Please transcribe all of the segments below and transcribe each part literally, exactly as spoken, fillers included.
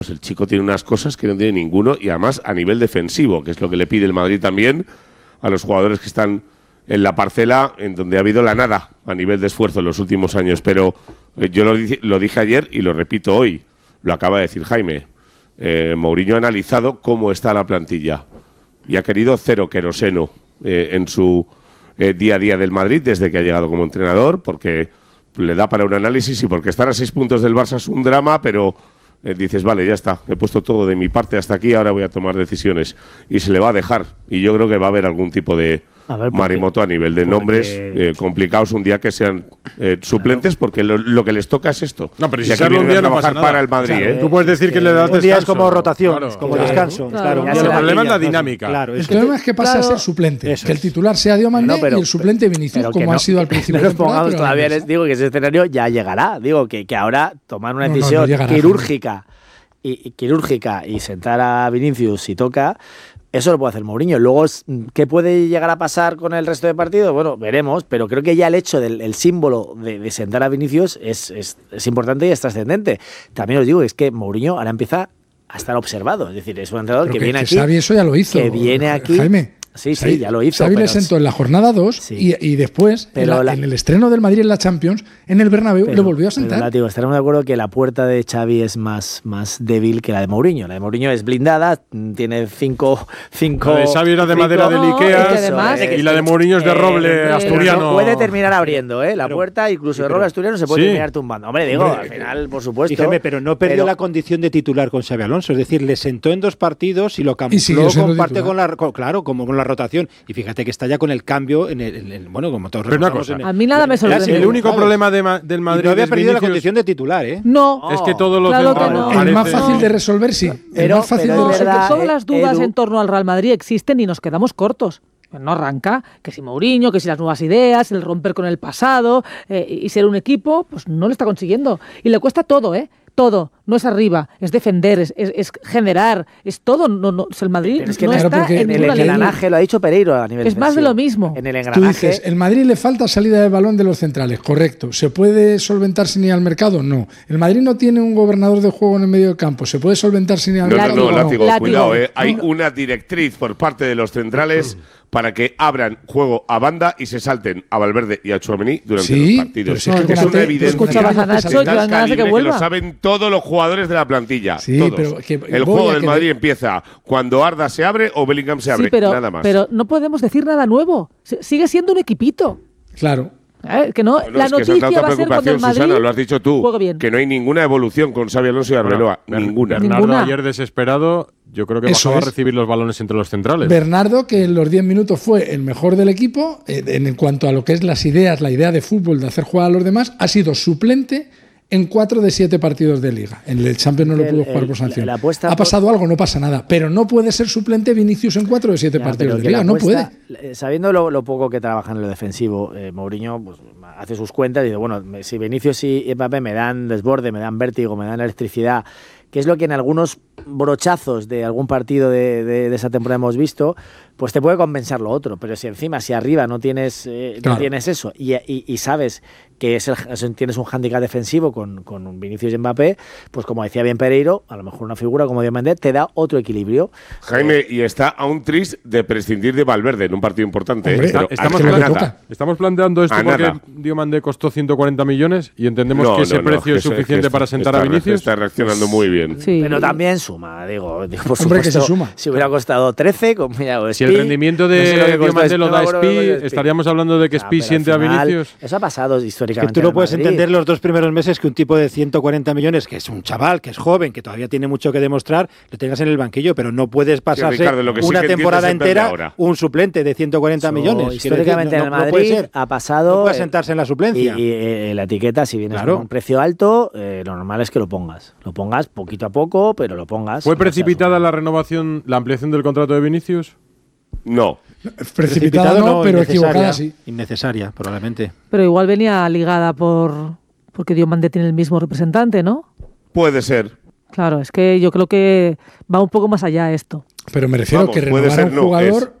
Pues el chico tiene unas cosas que no tiene ninguno y además a nivel defensivo, que es lo que le pide el Madrid también a los jugadores que están en la parcela en donde ha habido la nada a nivel de esfuerzo en los últimos años. Pero eh, yo lo, di- lo dije ayer y lo repito hoy, lo acaba de decir Jaime. Eh, Mourinho ha analizado cómo está la plantilla y ha querido cero queroseno eh, en su eh, día a día del Madrid desde que ha llegado como entrenador, porque le da para un análisis y porque estar a seis puntos del Barça es un drama, pero eh, dices, vale, ya está, he puesto todo de mi parte hasta aquí, ahora voy a tomar decisiones. Y se le va a dejar. Y yo creo que va a haber algún tipo de A ver, porque- marimoto a nivel de porque- nombres eh, complicados un día que sean eh, suplentes, porque lo, lo que les toca es esto. No, pero Y si aquí sale un vienen a día no trabajar pasa nada. para el Madrid, Claro, ¿eh? Tú puedes decir que le das Un día es descanso. como rotación, Claro. como Claro. descanso. Claro. Claro, un Ya día se la la problema es la pillas, dinámica. Claro, El es que problema es que pasa claro. a ser suplente. Eso Que el es. titular sea Diomandé No, pero- y el suplente Vinicius, pero que como no- ha sido al que principio no de nos pongamos temporada, pero todavía, ahora les digo que ese escenario ya llegará. Digo que, que ahora tomar una No, no, no decisión llegará, quirúrgica y, y quirúrgica y sentar a Vinicius si toca, eso lo puede hacer Mourinho. Luego, ¿qué puede llegar a pasar con el resto de partidos? Bueno, veremos, pero creo que ya el hecho del el símbolo de, de sentar a Vinicius es, es, es importante y es trascendente. También os digo, es que Mourinho ahora empieza a estar observado. Es decir, es un entrenador Pero que, que, viene que aquí. Xavi eso ya lo hizo. que viene aquí. Jaime. Sí, sí, Xavi- ya lo hizo. Xavi le pero- sentó en la jornada dos Sí. y, y después, en, Pero la- la- en el estreno del Madrid en la Champions, en el Bernabéu, Pero- le volvió a pero, sentar. Látigo, estaremos de acuerdo que la puerta de Xavi es más, más débil que la de Mourinho. La de Mourinho es blindada, mm, tiene cinco... cinco La de Xavi era de cinco- madera de No, Ikea y que además- y la de Mourinho es de Eh, roble pero asturiano. puede terminar abriendo, ¿eh? La Pero- puerta, incluso de pero- roble asturiano, se puede sí. terminar tumbando. Hombre, digo, Hombre, al final, por supuesto... Y Jaime, pero no perdió pero- la condición de titular con Xavi Alonso, es decir, le sentó en dos partidos y lo Y siguió camufló siendo con parte titular. con la con- claro, como con la rotación. Y fíjate que está ya con el cambio en el, en el- bueno, como todos Pero una recordamos cosa, en el- A mí nada me en sorprende. El único ¿sabes? problema de Ma- del Y Madrid no había es perdido la Vinicius, condición de titular, ¿eh? No, es que todos los Claro que centrales no. El parece- más fácil de resolver, sí. Pero- el más fácil pero de es resolver. verdad, todas eh, las dudas Edu- en torno al Real Madrid existen y nos quedamos cortos. No arranca, que si Mourinho, que si las nuevas ideas, el romper con el pasado eh, y ser un equipo, pues no lo está consiguiendo. Y le cuesta todo, ¿eh? Todo. No es arriba, es defender, es, es, es generar, es todo. No, no, el Madrid Pero es que no claro, está porque en En el ninguna línea. engranaje, lo ha dicho Pereiro a nivel Es más de defensivo. lo mismo. En el Tú engranaje... dices, el Madrid le falta salida de balón de los centrales, correcto. ¿Se puede solventar sin ir al mercado? No. ¿El Madrid no tiene un gobernador de juego en el medio del campo? ¿Se puede solventar sin ir al No, no, mercado? no, látigo, Látigo. cuidado, eh. Hay No. una directriz por parte de los centrales para que abran juego a banda y se salten a Valverde y a Tchouaméni durante Sí, los partidos. pero si es es que una fíjate, evidencia. tú escuchabas a Nacho de tal y ganas de que calibre vuelva. lo saben todos los jugadores de la plantilla. Sí, todos. pero que El voy juego a del que- Madrid empieza cuando Arda se abre o Bellingham se abre. Sí, pero, Nada más. pero no podemos decir nada nuevo. S- Sigue siendo un equipito. Claro. ¿Eh? Que no, Bueno, la es que esa noticia es la va otra a ser cuando preocupación, el Madrid Susana, lo has dicho tú, juegue bien. que no hay ninguna evolución con Xavi Alonso y Arbeloa. Bueno, ninguna. Bernardo Ninguna. ayer desesperado, yo creo que Eso bajaba es. a recibir los balones entre los centrales. Bernardo, que en los diez minutos fue el mejor del equipo, eh, en cuanto a lo que es las ideas, la idea de fútbol, de hacer jugar a los demás, ha sido suplente en cuatro de siete partidos de Liga. En el Champions no lo El- pudo jugar el- por sanción. la apuesta Ha por- pasado algo, no pasa nada. Pero no puede ser suplente Vinicius en cuatro de siete Ya, partidos pero de que Liga. la No apuesta- puede. eh, Sabiendo lo, lo poco que trabaja en lo defensivo, eh, Mourinho pues, hace sus cuentas y dice, bueno, me- si Vinicius y Mbappé me dan desborde, me dan vértigo, me dan electricidad, que es lo que en algunos brochazos de algún partido de, de- de esa temporada hemos visto, pues te puede compensar lo otro. Pero si encima, si arriba no tienes, eh, no Claro. tienes eso y, y- y sabes que es el, es- tienes un hándicap defensivo con, con Vinicius y Mbappé, pues como decía bien Pereiro, a lo mejor una figura como Diomandé te da otro equilibrio. Jaime, y está a un tris de prescindir de Valverde en un partido importante. Hombre, ¿eh? Pero Estamos, que a lo plan- que nada. toca. estamos planteando esto A porque nada. Diomandé costó ciento cuarenta millones y entendemos No, que ese no, no, precio que es se- suficiente que para está- sentar a está- Vinicius. Está reaccionando muy bien. Sí. Pero también suma, digo, digo, por Hombre, que supuesto, se suma. si hubiera costado trece, como ya, o Si el Spi, rendimiento no sé de lo que costó Diomandé lo Spi, da no me acuerdo lo que Spi, costó estaríamos hablando de que Ah, Spi pero al siente a final, Vinicius. Eso ha pasado Que históricamente. tú no en puedes Madrid. entender los dos primeros meses que un tipo de ciento cuarenta millones, que es un chaval, que es joven, que todavía tiene mucho que demostrar, lo tengas en el banquillo, pero no puedes pasarse Ricardo, lo que sí una que entiendo temporada es entender entera ahora. un suplente de ciento cuarenta Eso, millones. Quiero decir, históricamente no- en el no- no Madrid puede ser. ha pasado. No puede eh, sentarse en la Y, suplencia. y, eh, la etiqueta, si vienes Claro. con un precio alto, eh, lo normal es que lo pongas. Lo pongas poquito a poco, pero lo pongas. ¿Fue y no seas precipitada un- la renovación, la ampliación del contrato de Vinicius? No. Precipitado no, pero innecesaria, equivocada sí. Innecesaria, probablemente. Pero igual venía ligada por porque Diomandé tiene el mismo representante, ¿no? Puede ser. Claro, es que yo creo que va un poco más allá esto. Pero me refiero Vamos, que puede renovar a ser, un no, jugador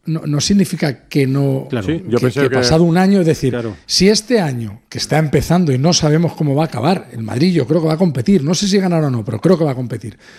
no, no significa que no Claro. Sí, yo que, pensé que que- pasado un año, es decir, Claro. si este año que está empezando y no sabemos cómo va a acabar, el Madrid yo creo que va a competir, no sé si ganará o no, pero creo que va a competir.